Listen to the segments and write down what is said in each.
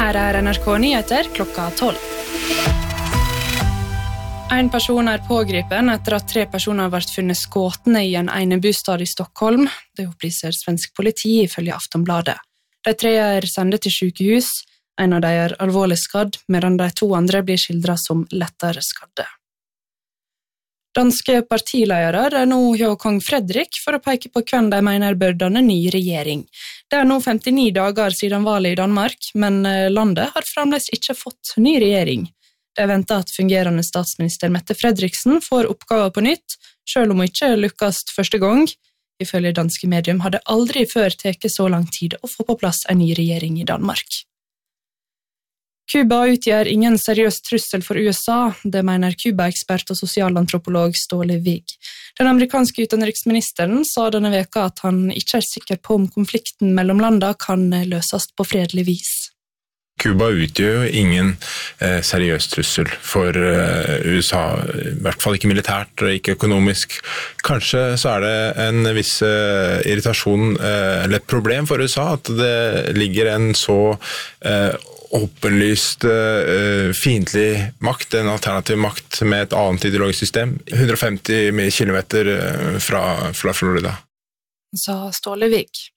Her NRK Nyheter klokka 12. En person pågripen etter at 3 personer ble funnet skåtne i en enebostad i Stockholm. Det opplyser svensk politi ifølge Aftonbladet. De 3 sendt til sykehus. En av dem alvorlig skadd, medan de 2 andre blir skildret som lettere skadde. Danske partiledere nå hjå kong Fredrik for å peke på hvem de mener bør danne ny regjering. Det nå 59 dager siden valget i Danmark, men landet har fremdeles ikke fått ny regjering. Det venter at fungerende statsminister Mette Frederiksen får oppgaver på nytt, selv om hun ikke lykkes første gang. Ifølge danske medium hadde aldri før teket så lang tid å få på plass en ny regjering i Danmark. Kuba utgjør ingen seriøs trussel for USA, det mener Kuba-ekspert og sosialantropolog Ståle Wigg. Den amerikanske utenriksministeren sa denne veka at han ikke sikker på om konflikten mellom landene kan løses på fredelig vis. Kuba utgjør jo ingen seriøs trussel for USA, i hvert fall ikke militært, ikke økonomisk. Kanskje så det en viss irritasjon eller et problem for USA at det ligger en så åpenlyst fiendtlig makt, en alternativ makt med et annet ideologisk system, 150 kilometer fra Florida. Sa Ståle Wigg.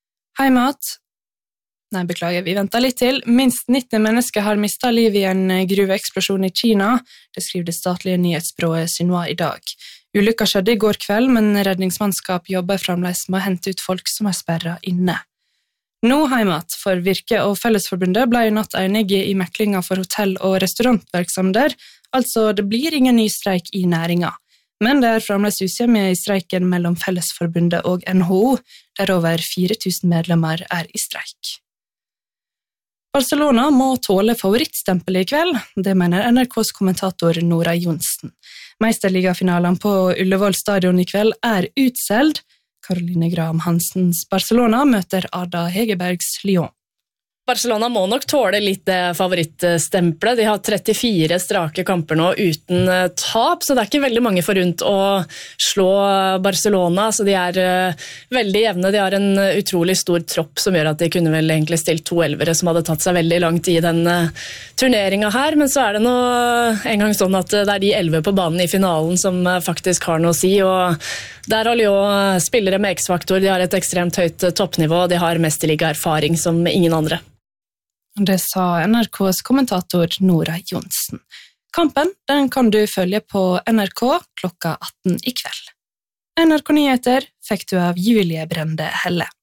Vi venter litt til. Minst 90 mennesker har mistet livet i en gruveeksplosjon i Kina. Det skriver det statlige nyhetsbyrået Xinhua i dag. Ulykka skjedde i går kveld, men redningsmannskap jobber fremdeles med å hente ut folk som sperret inne. Nå heimat for Virke og Fellesforbundet ble i natt enige i meklinger for hotell- og restaurantvirksomheter, altså det blir ingen ny streik i næringa. Men det fremdeles usemje i streiken mellom Fellesforbundet og NHO, der over 4000 medlemmer i streik. Barcelona må tåle favorittstempel i kveld, det mener NRKs kommentator Nora Johnsen. Meisterligafinalen på Ullevål stadion i kveld utsolgt. Caroline Graham Hansens Barcelona møter Ada Hegerbergs Lyon. Barcelona må nok tåle litt favorittstemplet. De har 34 strake kamper nå uten tap, så det ikke veldig mange forunt å slå Barcelona. Så de veldig jevne. De har en utrolig stor tropp som gjør at de kunne vel egentlig stilt 2 elvere som hadde tatt seg veldig langt i den turneringen her. Men så det nå en gang sånn at det de 11 på banen i finalen som faktisk har noe å si. Og der har Lyon spillere med X-faktor. De har et ekstremt høyt toppnivå, og de har mesterliga-erfaring som ingen andre. Det sa NRKs kommentator Nora Johnsen. Kampen den kan du følge på NRK klokka 18 i kveld. NRK Nyheter fikk du av Julie Brende Helle.